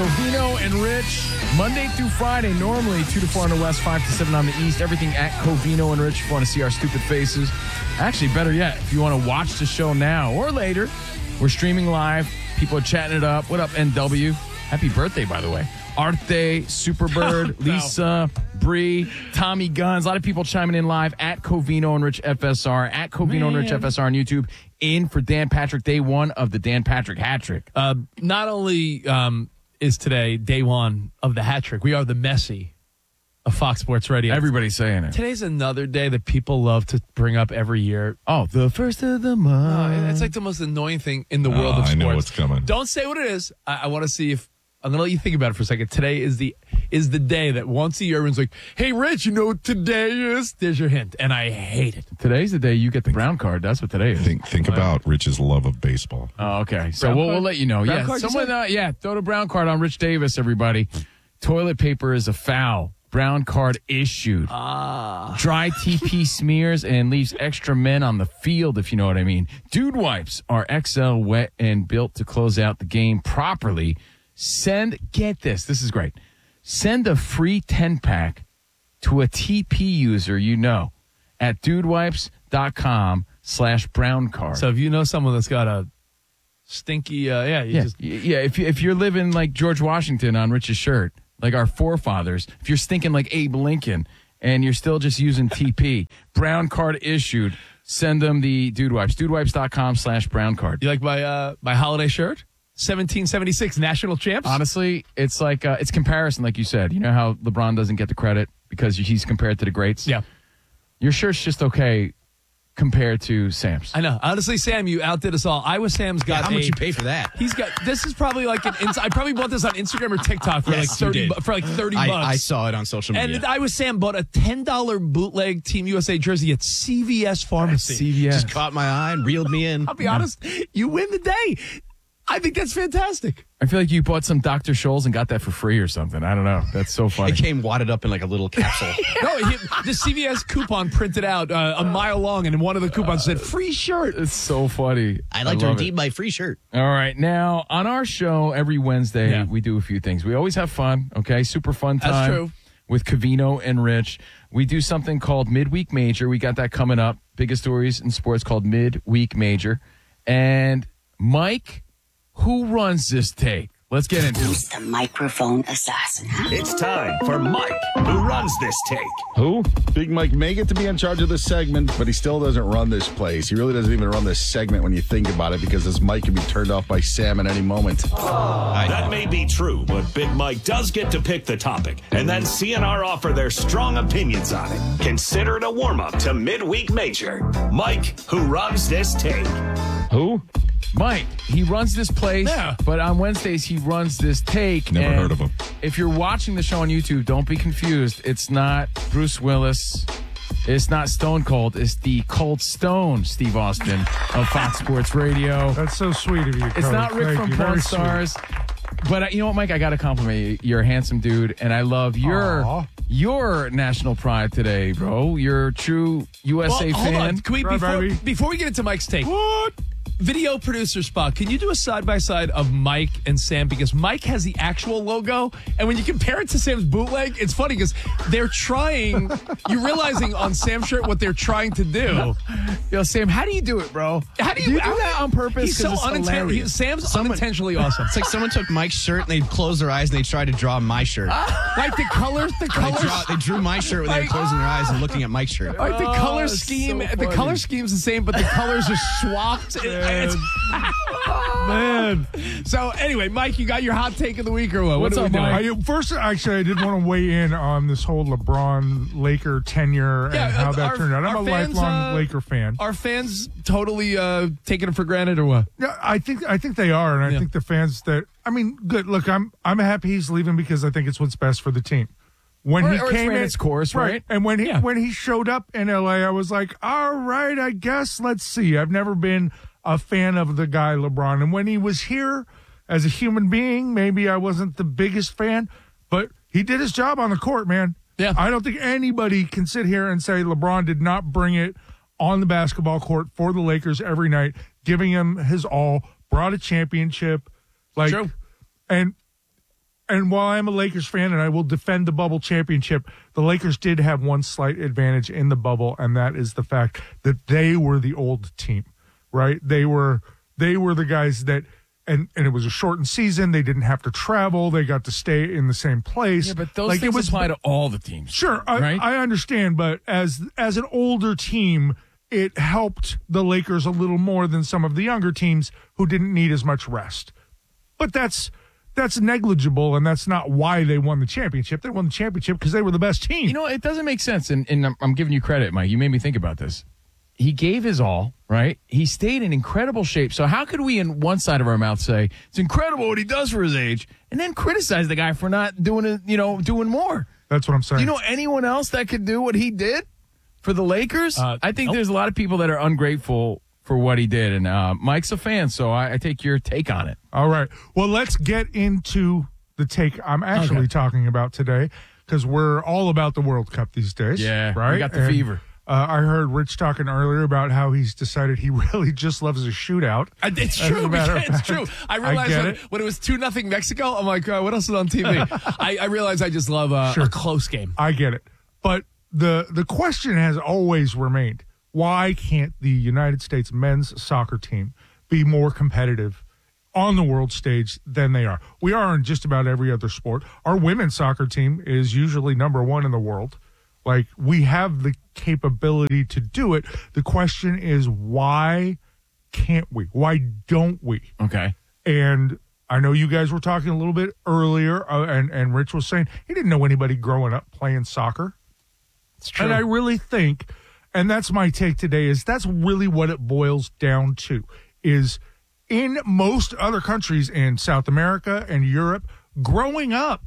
Covino and Rich, Monday through Friday, normally 2 to 4 on the West, 5 to 7 on the East. Everything at Covino and Rich if you want to see our stupid faces. Actually, better yet, if you want to watch the show now or later, we're streaming live. People are chatting it up. What up, NW? Happy birthday, by the way. Arte, Superbird, Lisa, Bree, Tommy Guns. A lot of people chiming in live at Covino and Rich FSR, at Covino and Rich FSR on YouTube. In for Dan Patrick, day one of the Dan Patrick hat trick. Not only is today day one of the hat trick, we are the Messi of Fox Sports Radio. Everybody's saying it. Today's another day that people love to bring up every year. Oh, the first of the month. It's like the most annoying thing in the world of sports. I know what's coming. Don't say what it is. I want to see if I'm going to let you think about it for a second. Today is the day that once a year everyone's like, hey, Rich, you know what today is? There's your hint. And I hate it. Today's the day you get the brown card. That's what today is. Think about Rich's love of baseball. Oh, okay. So we'll let you know. Brown card, someone, throw the brown card on Rich Davis, everybody. Toilet paper is a foul. Brown card issued. Dry TP smears and leaves extra men on the field, if you know what I mean. Dude wipes are XL wet and built to close out the game properly. Get this is great. Send a free 10-pack to a TP user you know at dudewipes.com/brown card. So if you know someone that's got a stinky, if you're living like George Washington on Rich's shirt, like our forefathers, if you're stinking like Abe Lincoln and you're still just using TP, brown card issued, send them the Dude Wipes. Dudewipes.com/brown card. You like my holiday shirt? 1776 national champs? Honestly, it's like it's comparison, like you said. You know how LeBron doesn't get the credit because he's compared to the greats? Yeah. Your shirt's just okay compared to Sam's. I know. Honestly, Sam, you outdid us all. Sam's got how much you pay for that? He's got, this is probably like I probably bought this on Instagram or TikTok for like 30 bucks. I saw it on social media. And Sam bought a $10 bootleg Team USA jersey at CVS Pharmacy. CVS. Just caught my eye and reeled me in. I'll be honest, you win the day. I think that's fantastic. I feel like you bought some Dr. Scholl's and got that for free or something. I don't know. That's so funny. It came wadded up in like a little capsule. No, the CVS coupon printed out a mile long, and one of the coupons said free shirt. It's so funny. I'd like to redeem my free shirt. All right. Now, on our show every Wednesday, we do a few things. We always have fun, okay? Super fun time. That's true. With Covino and Rich. We do something called Midweek Major. We got that coming up. Biggest stories in sports called Midweek Major. And Mike, who runs this take? Let's get into it. Who's the microphone assassin? It's time for Mike, who runs this take. Who? Big Mike may get to be in charge of this segment, but he still doesn't run this place. He really doesn't even run this segment when you think about it, because this mic can be turned off by Sam at any moment. That may be true, but Big Mike does get to pick the topic, and then CNR offer their strong opinions on it. Consider it a warm-up to Midweek Major. Mike, who runs this take. Who? Mike, he runs this place, but on Wednesdays he runs this take. Never heard of him. If you're watching the show on YouTube, don't be confused. It's not Bruce Willis. It's not Stone Cold. It's the Cold Stone, Steve Austin of Fox Sports Radio. That's so sweet of you, It's not Rick from Pawn Stars. But you know what, Mike? I got to compliment you. You're a handsome dude, and I love your national pride today, bro. You're a true USA fan. Hold on. Can we, before we get into Mike's take, video producer spot, can you do a side-by-side of Mike and Sam? Because Mike has the actual logo, and when you compare it to Sam's bootleg, it's funny because they're trying, you're realizing on Sam's shirt what they're trying to do. Yo, Sam, how do you do it, bro? How do you do that on purpose? He's so unintentional. Sam's unintentionally awesome. It's like someone took Mike's shirt and they closed their eyes and they tried to draw my shirt. Like the colors. They drew my shirt when they were closing their eyes and looking at Mike's shirt. Like the color scheme, so the color scheme's the same, but the colors are swapped. Man. So anyway, Mike, you got your hot take of the week or what? What's up, Mike? First, actually, I did want to weigh in on this whole LeBron Laker tenure and how that turned out. I'm a lifelong Laker fan. Are fans totally taking it for granted or what? Yeah, I think they are, and I think the fans that good. Look, I'm happy he's leaving because I think it's what's best for the team. When he came in, its course, right? And when he showed up in LA, I was like, all right, I guess let's see. I've never been a fan of the guy LeBron, and when he was here as a human being, maybe I wasn't the biggest fan, but he did his job on the court, man. Yeah, I don't think anybody can sit here and say LeBron did not bring it on the basketball court for the Lakers every night, giving him his all, brought a championship, True. And and while I'm a Lakers fan and I will defend the bubble championship, the Lakers did have one slight advantage in the bubble, and that is the fact that they were the old team, right? They were the guys that, and it was a shortened season. They didn't have to travel. They got to stay in the same place. Yeah, but those things apply to all the teams. Sure, right? I understand, but as an older team, it helped the Lakers a little more than some of the younger teams who didn't need as much rest. But that's negligible, and that's not why they won the championship. They won the championship because they were the best team. You know, it doesn't make sense, and I'm giving you credit, Mike. You made me think about this. He gave his all, right? He stayed in incredible shape. So how could we, in one side of our mouth, say it's incredible what he does for his age, and then criticize the guy for not doing it, doing more? That's what I'm saying. Do you know anyone else that could do what he did for the Lakers? I think there's a lot of people that are ungrateful for what he did, and Mike's a fan, so I take your take on it. All right. Well, let's get into the take I'm actually talking about today, because we're all about the World Cup these days. Yeah, right? We got the fever. I heard Rich talking earlier about how he's decided he really just loves a shootout. It's As a true. matter of It's fact, true. I get realized it. when it was 2-0 Mexico, I'm like, what else is on TV? I realized I just love a close game. I get it. But the question has always remained, why can't the United States men's soccer team be more competitive on the world stage than they are? We are in just about every other sport. Our women's soccer team is usually number one in the world. Like, we have the capability to do it. The question is, why can't we? Why don't we? Okay. And I know you guys were talking a little bit earlier, and Rich was saying he didn't know anybody growing up playing soccer. It's true. And I really think, and that's my take today, is that's really what it boils down to, is in most other countries in South America and Europe, growing up,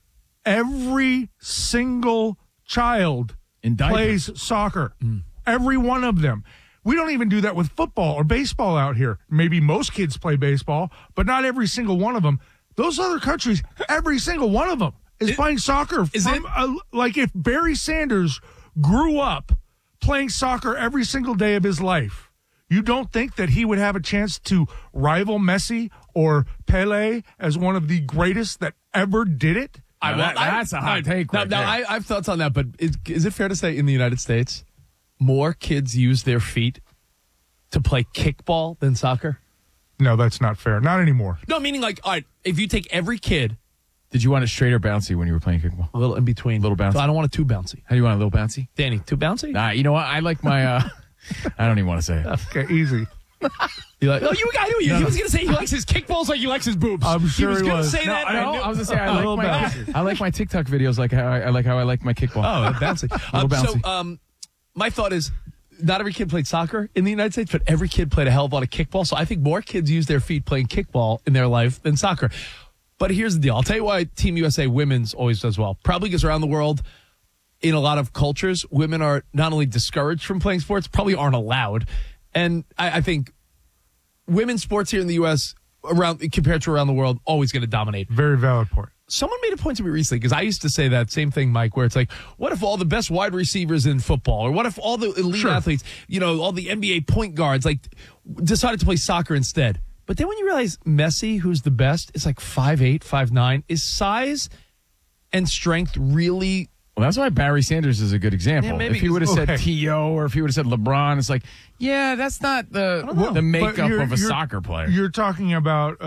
every single child plays soccer. Every one of them. We don't even do that with football or baseball out here. Maybe most kids play baseball, but not every single one of them. Those other countries, every single one of them is playing soccer. Like if Barry Sanders grew up playing soccer every single day of his life, you don't think that he would have a chance to rival Messi or Pele as one of the greatest that ever did it? That's a hot take. Now, I have thoughts on that, but is it fair to say in the United States, more kids use their feet to play kickball than soccer? No, that's not fair. Not anymore. No, meaning like, all right, if you take every kid. Did you want it straight or bouncy when you were playing kickball? A little in between. A little bouncy? So I don't want it too bouncy. How do you want a little bouncy? Danny, too bouncy? Nah, you know what? I like my, I don't even want to say it. Okay, easy. You like? Oh, I knew you. No. He was going to say he likes his kickballs like he likes his boobs. I'm sure he was going to was. say that. I was going to say I like my TikTok videos like how I like my kickball. Oh, bouncy. bouncy. So, my thought is, not every kid played soccer in the United States, but every kid played a hell of a lot of kickball. So I think more kids use their feet playing kickball in their life than soccer. But here's the deal. I'll tell you why Team USA women's always does well. Probably because around the world, in a lot of cultures, women are not only discouraged from playing sports, probably aren't allowed. And I think women's sports here in the U.S., compared to around the world, always going to dominate. Very valid point. Someone made a point to me recently, because I used to say that same thing, Mike, where it's like, what if all the best wide receivers in football, or what if all the elite athletes, all the NBA point guards, like, decided to play soccer instead? But then when you realize Messi, who's the best, is like 5'8", 5'9", is size and strength really... Well, that's why Barry Sanders is a good example. Yeah, maybe if he would have said okay. T.O. or if he would have said LeBron, it's like, yeah, that's not the makeup of a soccer player. You're talking about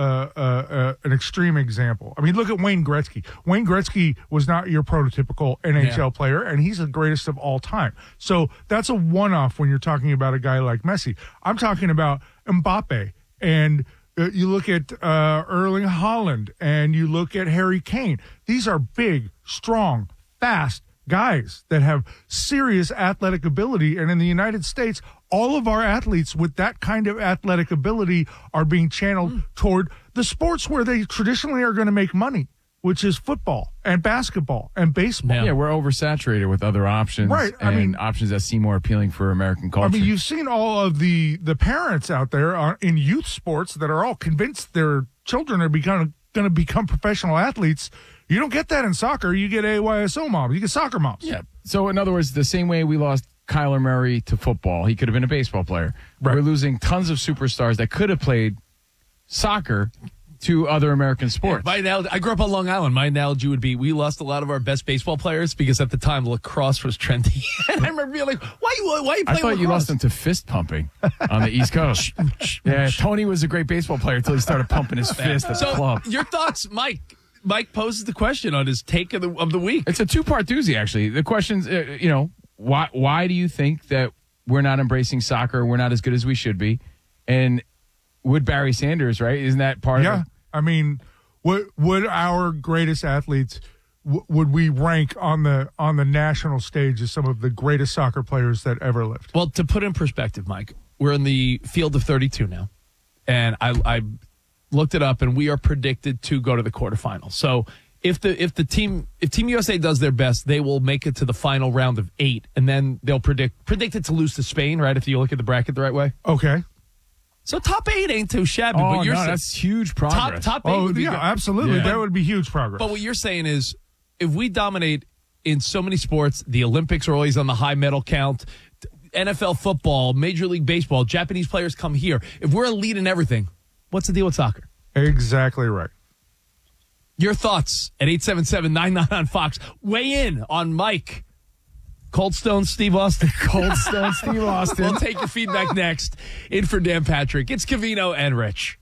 an extreme example. I mean, look at Wayne Gretzky. Wayne Gretzky was not your prototypical NHL player, and he's the greatest of all time. So that's a one-off when you're talking about a guy like Messi. I'm talking about Mbappe, and you look at Erling Haaland, and you look at Harry Kane. These are big, strong, fast guys that have serious athletic ability. And in the United States, all of our athletes with that kind of athletic ability are being channeled toward the sports where they traditionally are going to make money, which is football and basketball and baseball. Yeah, we're oversaturated with other options, right? I mean, options that seem more appealing for American culture. I mean, you've seen all of the parents out there in youth sports that are all convinced their children are going to become professional athletes. You don't get that in soccer. You get AYSO moms. You get soccer moms. Yeah. So, in other words, the same way we lost Kyler Murray to football, he could have been a baseball player. Right. We're losing tons of superstars that could have played soccer to other American sports. My analogy, I grew up on Long Island. My analogy would be we lost a lot of our best baseball players because at the time lacrosse was trendy. And I remember being like, why are you playing I thought lacrosse? you lost them to fist pumping on the East Coast. Yeah, Tony was a great baseball player until he started pumping his fist at the club. Your thoughts, Mike? Mike poses the question on his take of the week. It's a two-part doozy, actually. The question's, why do you think that we're not embracing soccer? We're not as good as we should be. And would Barry Sanders, right? Isn't that part of it? Yeah. I mean, would our greatest athletes, would we rank on the national stage as some of the greatest soccer players that ever lived? Well, to put in perspective, Mike, we're in the field of 32 now. And I looked it up, and we are predicted to go to the quarterfinals. So if Team USA does their best, they will make it to the final round of 8, and then they'll predicted to lose to Spain, right? If you look at the bracket the right way. Okay. So top 8 ain't too shabby. Oh, but you're no, that's huge progress. Top 8 would be good. Absolutely. Yeah. That would be huge progress. But what you're saying is, if we dominate in so many sports, the Olympics are always on the high medal count, NFL football, Major League Baseball, Japanese players come here. If we're elite in everything, what's the deal with soccer? Exactly right. Your thoughts at 877-99 on Fox. Weigh in on Mike. Cold Stone Steve Austin. Cold Stone Steve Austin. We'll take your feedback next. In for Dan Patrick, it's Covino and Rich.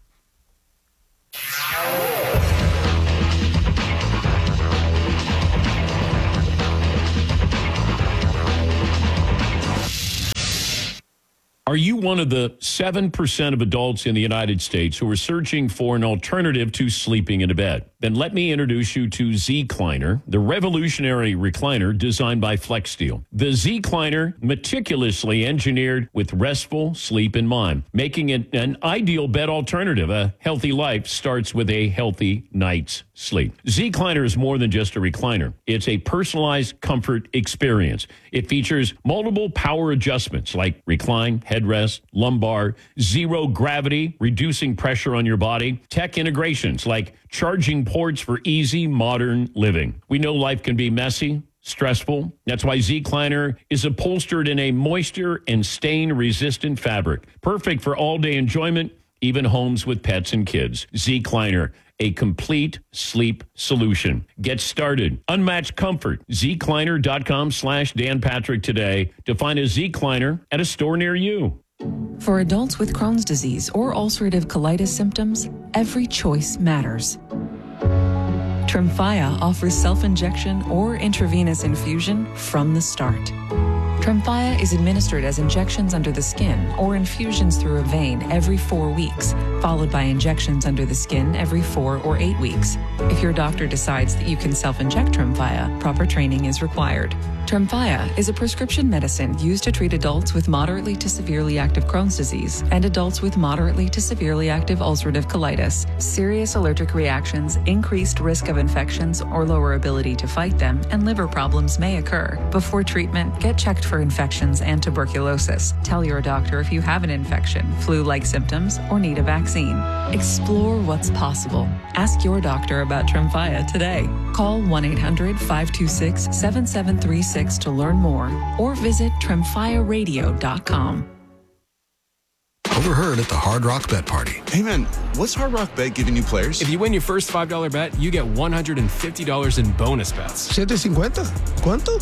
Are you one of the 7% of adults in the United States who are searching for an alternative to sleeping in a bed? Then let me introduce you to Z-Cliner, the revolutionary recliner designed by FlexSteel. The Z-Cliner, meticulously engineered with restful sleep in mind, making it an ideal bed alternative. A healthy life starts with a healthy night's sleep. Z-Cliner is more than just a recliner. It's a personalized comfort experience. It features multiple power adjustments like recline, headrest, lumbar, zero gravity, reducing pressure on your body, tech integrations like charging ports for easy modern living. We know life can be messy, stressful. That's why Z-Cliner is upholstered in a moisture and stain-resistant fabric, perfect for all-day enjoyment, even homes with pets and kids. Z-Cliner, a complete sleep solution. Get started. Unmatched comfort. Zcliner.com/Dan Patrick today to find a Z-Cliner at a store near you. For adults with Crohn's disease or ulcerative colitis symptoms, every choice matters. Tremfya offers self-injection or intravenous infusion from the start. Tremfya is administered as injections under the skin or infusions through a vein every 4 weeks, followed by injections under the skin every 4 or 8 weeks. If your doctor decides that you can self-inject Tremfya, proper training is required. Tremfya is a prescription medicine used to treat adults with moderately to severely active Crohn's disease and adults with moderately to severely active ulcerative colitis. Serious allergic reactions, increased risk of infections or lower ability to fight them, and liver problems may occur. Before treatment, get checked for infections and tuberculosis. Tell your doctor if you have an infection, flu-like symptoms, or need a vaccine. Explore what's possible. Ask your doctor about Tremfya today. Call 1-800-526-7736 to learn more or visit TremfyaRadio.com. Overheard at the Hard Rock Bet Party. Hey man, what's Hard Rock Bet giving new players? If you win your first $5 bet, you get $150 in bonus bets. $750? ¿Cuánto?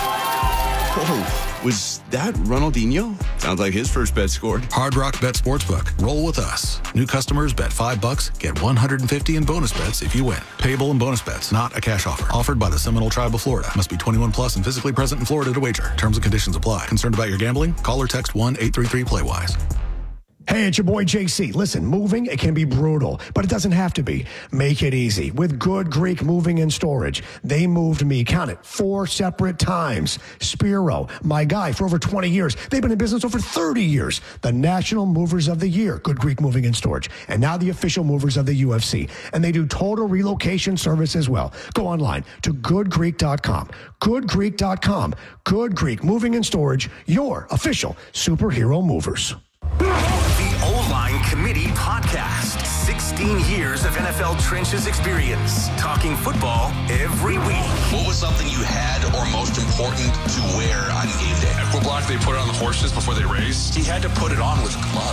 Whoa, was that Ronaldinho? Sounds like his first bet scored. Hard Rock Bet Sportsbook. Roll with us. New customers bet $5, get $150 in bonus bets if you win. Payable in bonus bets, not a cash offer. Offered by the Seminole Tribe of Florida. Must be 21 plus and physically present in Florida to wager. Terms and conditions apply. Concerned about your gambling? Call or text 1-833-PLAY-WISE. Hey, it's your boy JC. Listen, moving, it can be brutal, but it doesn't have to be. Make it easy with Good Greek Moving and Storage. They moved me, count it, 4 separate times. Spiro, my guy for over 20 years. They've been in business over 30 years. The National Movers of the Year, Good Greek Moving and Storage. And now the official movers of the UFC. And they do total relocation service as well. Go online to goodgreek.com. Goodgreek.com. Good Greek Moving and Storage, your official superhero movers. The O-Line Committee Podcast. 16 years of NFL trenches experience. Talking football every week. What was something you had or most important to wear on game day? What block they put it on the horses before they race? He had to put it on with gloves.